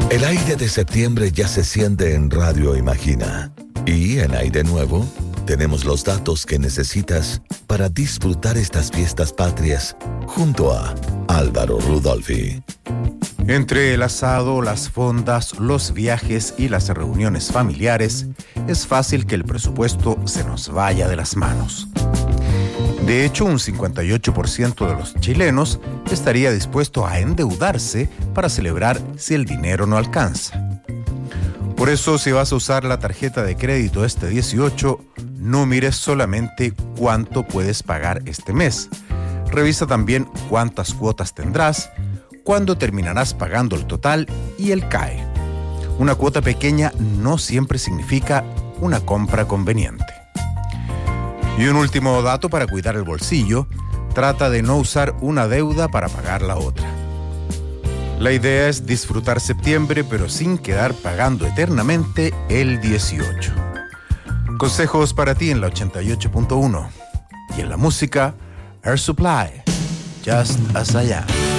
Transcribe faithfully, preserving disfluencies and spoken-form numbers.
El aire de septiembre ya se siente en Radio Imagina. Y en Aire Nuevo tenemos los datos que necesitas para disfrutar estas fiestas patrias junto a Álvaro Rudolphy. Entre el asado, las fondas, los viajes y las reuniones familiares, es fácil que el presupuesto se nos vaya de las manos. De hecho, un cincuenta y ocho por ciento de los chilenos estaría dispuesto a endeudarse para celebrar si el dinero no alcanza. Por eso, si vas a usar la tarjeta de crédito este dieciocho, no mires solamente cuánto puedes pagar este mes. Revisa también cuántas cuotas tendrás, cuándo terminarás pagando el total y el C A E. Una cuota pequeña no siempre significa una compra conveniente. Y un último dato para cuidar el bolsillo: trata de no usar una deuda para pagar la otra. La idea es disfrutar septiembre, pero sin quedar pagando eternamente el dieciocho. Consejos para ti en la ochenta y ocho punto uno. Y en la música, Air Supply, Just As I Am.